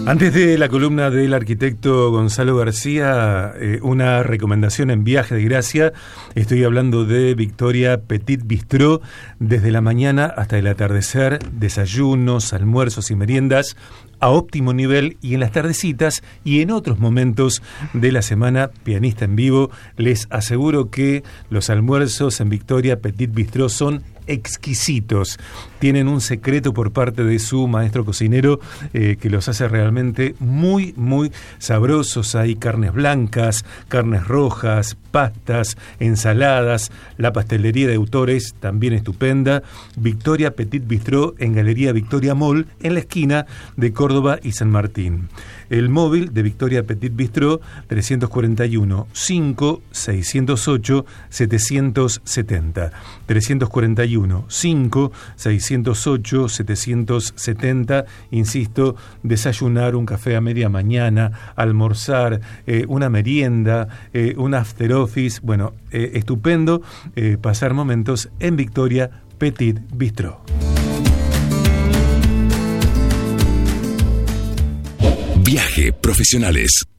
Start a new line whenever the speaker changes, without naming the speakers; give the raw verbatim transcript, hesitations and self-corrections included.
Antes de la columna del arquitecto Gonzalo García, eh, una recomendación en Viaje de Gracia. Estoy hablando de Victoria Petit Bistrot, desde la mañana hasta el atardecer, desayunos, almuerzos y meriendas a óptimo nivel, y en las tardecitas y en otros momentos de la semana, pianista en vivo. Les aseguro que los almuerzos en Victoria Petit Bistrot son exquisitos. Tienen un secreto por parte de su maestro cocinero eh, que los hace realmente muy, muy sabrosos. Hay carnes blancas, carnes rojas, pastas, ensaladas. La pastelería de autores también estupenda. Victoria Petit Bistrot en Galería Victoria Mall, en la esquina de Córdoba y San Martín. El móvil de Victoria Petit Bistrot, tres cuatro uno, cinco, seis cero ocho, siete siete cero. tres cuatro uno, cinco, seis cero ocho, siete siete cero. Insisto, desayunar, un café a media mañana, almorzar, eh, una merienda, eh, un after office. Bueno, eh, estupendo eh, pasar momentos en Victoria Petit Bistrot.
Viaje Profesionales.